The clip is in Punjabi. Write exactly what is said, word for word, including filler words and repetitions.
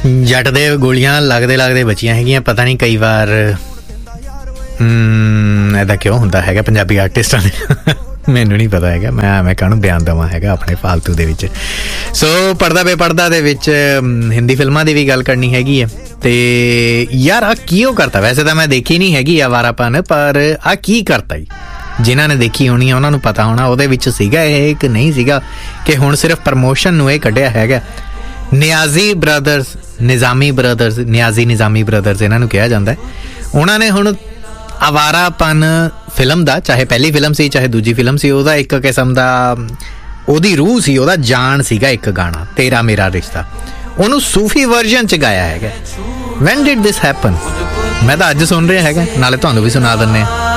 ਜੱਟ ਦੇ ਗੋਲੀਆਂ ਲੱਗਦੇ ਲੱਗਦੇ ਬਚੀਆਂ ਹੈਗੀਆਂ। ਪਤਾ ਨਹੀਂ ਕਈ ਵਾਰ ਇੱਦਾਂ ਕਿਉਂ ਹੁੰਦਾ ਹੈਗਾ ਪੰਜਾਬੀ ਆਰਟਿਸਟਾਂ ਦੇ, ਮੈਨੂੰ ਨਹੀਂ ਪਤਾ ਹੈਗਾ। ਮੈਂ ਮੈਂ ਕਾਹਨੂੰ ਬਿਆਨ ਦੇਵਾਂ ਹੈਗਾ ਆਪਣੇ ਫਾਲਤੂ ਦੇ ਵਿੱਚ। ਸੋ ਪੜਦਾ ਬੇਪੜਦਾ ਦੇ ਵਿੱਚ ਹਿੰਦੀ ਫਿਲਮਾਂ ਦੀ ਵੀ ਗੱਲ ਕਰਨੀ ਹੈਗੀ ਹੈ। ਤੇ ਯਾਰ ਆ ਕੀ ਉਹ ਕਰਤਾ, ਵੈਸੇ ਤਾਂ ਮੈਂ ਦੇਖੀ ਨਹੀਂ ਹੈਗੀ ਅਵਾਰਾਪਨ, ਪਰ ਆ ਕੀ ਕਰਤਾ ਜੀ। ਜਿਨ੍ਹਾਂ ਨੇ ਦੇਖੀ ਹੋਣੀ ਆ ਉਹਨਾਂ ਨੂੰ ਪਤਾ ਹੋਣਾ ਉਹਦੇ ਵਿੱਚ ਸੀਗਾ ਇਹ ਕਿ ਨਹੀਂ ਸੀਗਾ, ਕਿ ਹੁਣ ਸਿਰਫ ਪ੍ਰਮੋਸ਼ਨ ਨੂੰ ਇਹ ਕੱਢਿਆ ਹੈਗਾ। Niazi brothers, ਨਿਜ਼ਾਮੀ brothers, Niazi ਨਿਜ਼ਾਮੀ brothers ਇਹਨਾਂ ਨੂੰ ਕਿਹਾ ਜਾਂਦਾ। ਉਹਨਾਂ ਨੇ ਹੁਣ ਅਵਾਰਾਪਨ ਫਿਲਮ ਦਾ, ਚਾਹੇ ਪਹਿਲੀ ਫਿਲਮ ਸੀ ਚਾਹੇ ਦੂਜੀ ਫਿਲਮ ਸੀ, ਉਹਦਾ ਇੱਕ ਕਿਸਮ ਦਾ ਉਹਦੀ ਰੂਹ ਸੀ, ਉਹਦਾ ਜਾਨ ਸੀਗਾ ਇੱਕ ਗਾਣਾ ਤੇਰਾ ਮੇਰਾ ਰਿਸ਼ਤਾ, ਉਹਨੂੰ ਸੂਫੀ ਵਰਜ਼ਨ 'ਚ ਗਾਇਆ ਹੈਗਾ। Van did this happen? ਮੈਂ ਤਾਂ ਅੱਜ ਸੁਣ ਰਿਹਾ ਹੈਗਾ, ਨਾਲੇ ਤੁਹਾਨੂੰ ਵੀ ਸੁਣਾ ਦਿੰਦੇ ਹਾਂ।